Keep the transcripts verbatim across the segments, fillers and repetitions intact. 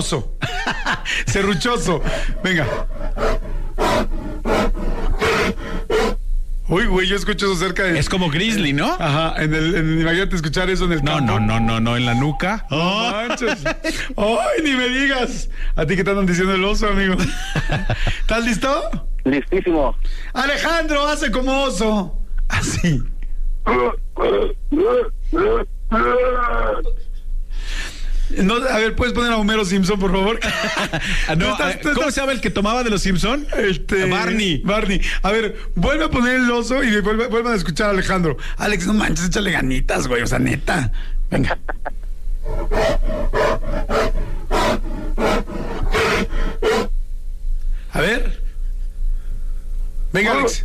Serruchoso. Venga. Uy, güey, yo escucho eso cerca de... Es como grizzly, ¿no? Ajá, en el, en, imagínate escuchar eso en el no, campo. No, no, no, no, en la nuca. No oh. manches. Ay, ni me digas. ¿A ti qué te andan diciendo el oso, amigo? ¿Estás listo? Listísimo. Alejandro, hace como oso. Así. No, a ver, ¿puedes poner a Homero Simpson, por favor? no, estás, ¿Cómo estás? se llama el que tomaba de los Simpson? Este, Barney. Barney. A ver, vuelve a poner el oso y vuelve, vuelvan a escuchar a Alejandro. Alex, no manches, échale ganitas, güey, o sea, neta. Venga. A ver. Venga, Alex.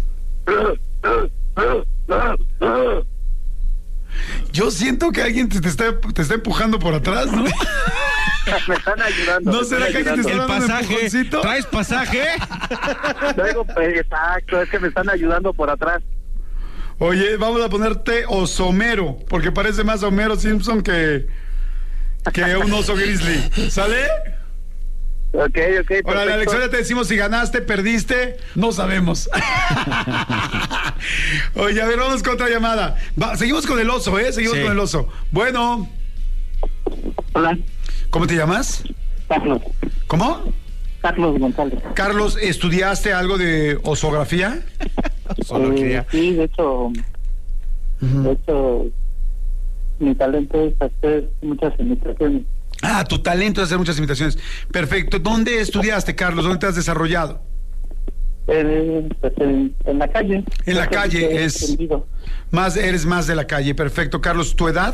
Yo siento que alguien te, te, está, te está empujando por atrás, ¿no? Me están ayudando. ¿No será que alguien te está dando un empujoncito? ¿Traes pasaje? Traigo, exacto, es que me están ayudando por atrás. Oye, vamos a ponerte osomero, porque parece más Homero Simpson que, que un oso grizzly. ¿Sale? Ok, ok. Ahora, Alex, ahora te decimos si ganaste, perdiste, no sabemos. Oye, a ver, vamos con otra llamada. Va, seguimos con el oso, ¿eh? Seguimos sí. con el oso. Bueno. Hola. ¿Cómo te llamas? Carlos. ¿Cómo? Carlos González. Carlos, ¿estudiaste algo de osografía? Eh, sí, de hecho, uh-huh. de hecho, mi talento es hacer muchas imitaciones. Ah, tu talento es hacer muchas imitaciones. Perfecto. ¿Dónde estudiaste, Carlos? ¿Dónde te has desarrollado? Eh, pues en, en la calle. En la calle es... Entendido. Más, eres más de la calle. Perfecto. Carlos, ¿tu edad?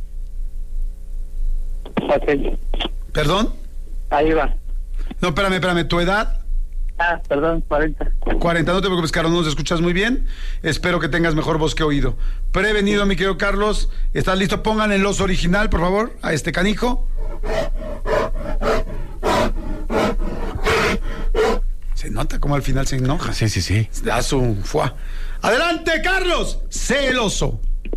Ok. ¿Perdón? Ahí va. No, espérame, espérame. ¿Tu edad? Ah, perdón, cuarenta. cuarenta, no te preocupes, Carlos, nos escuchas muy bien. Espero que tengas mejor voz que oído. Prevenido, mi querido Carlos. ¿Estás listo? Pongan el oso original, por favor, a este canijo. Se nota como al final se enoja. Sí, sí, sí. Da su fuá. ¡Adelante, Carlos! Sé el oso.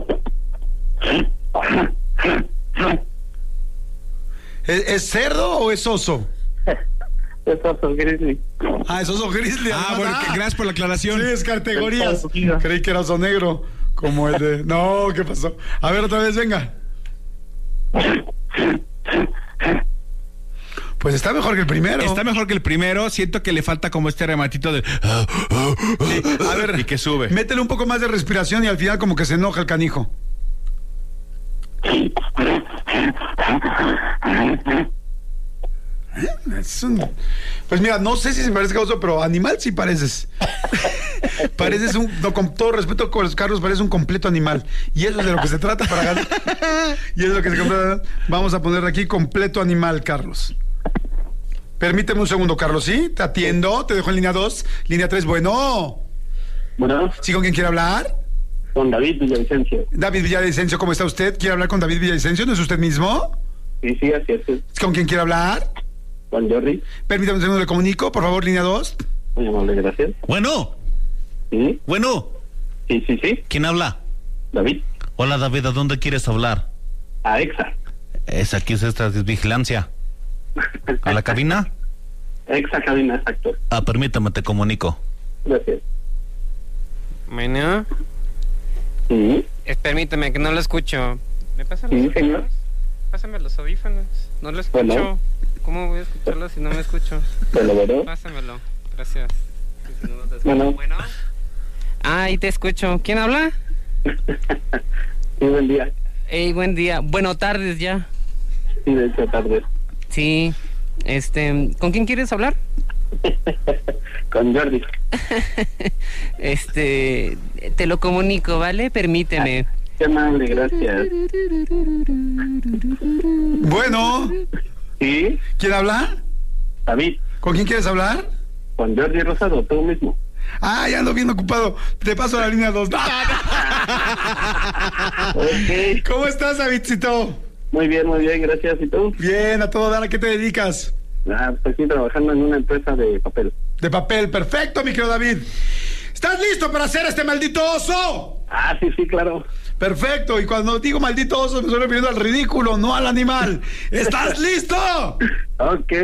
¿Es, ¿Es cerdo o es oso? Es oso grizzly. Ah, es oso grizzly. Ah, bueno, ah, gracias por la aclaración. Sí, es categorías. Creí que era oso negro, como el de... No, ¿qué pasó? A ver, otra vez, venga. Pues está mejor que el primero. Está mejor que el primero. Siento que le falta como este rematito de... Sí, a ver, y que sube. Métele un poco más de respiración y al final como que se enoja el canijo. Es un... Pues mira, no sé si se parece a oso, pero animal sí pareces. Pareces un, no, con todo respeto, Carlos, pareces un completo animal. Y eso es de lo que se trata para ganar. Y eso es lo que se trata. Vamos a poner aquí completo animal, Carlos. Permíteme un segundo, Carlos, ¿sí? Te atiendo, te dejo en línea dos, línea tres, bueno. Bueno. ¿Sí, con quién quiere hablar? Con David Villavicencio. David Villavicencio, ¿cómo está usted? ¿Quiere hablar con David Villavicencio? ¿No es usted mismo? Sí, sí, así es. ¿Con quién quiere hablar? Con Jordi. Permítame un segundo, le comunico, por favor, línea dos. Muy amable, gracias. Bueno. ¿Sí? Bueno. Sí, sí, sí. ¿Quién habla? David. Hola, David, ¿a dónde quieres hablar? A Exa. Es aquí, es esta vigilancia. ¿A la cabina? Exa cabina, exacto. Ah, permítame, te comunico. Gracias. Bueno. Sí. Eh, permítame, que no lo escucho. ¿Me pasan los Sí, audífonos? señor. Pásame los audífonos. No lo escucho. Bueno. ¿Cómo voy a escucharlo si no me escucho? Bueno, bueno. Pásamelo. Gracias. Sí, si no, no te Bueno. bueno. Ah, ahí te escucho. ¿Quién habla? Sí, buen día. Hey, buen día. Bueno, tardes ya. Sí, de hecho, tarde. Sí. Este, ¿con quién quieres hablar? Con Jordi. Este, te lo comunico, ¿vale? Permíteme. Qué amable, gracias. Bueno. ¿Sí? ¿Quién habla? David. ¿Con quién quieres hablar? Con Jordi Rosado, tú mismo. Ah, ya ando bien ocupado. Te paso a la línea dos. Okay. ¿Cómo estás, Davidcito? Muy bien, muy bien, gracias. ¿Y tú? Bien, a todo dar. ¿A qué te dedicas? Ah, pues estoy trabajando en una empresa de papel. De papel, perfecto, mi querido David. ¿Estás listo para hacer este maldito oso? Ah, sí, sí, claro. Perfecto. Y cuando digo maldito oso, me estoy refiriendo al ridículo, no al animal. ¿Estás listo? Ok.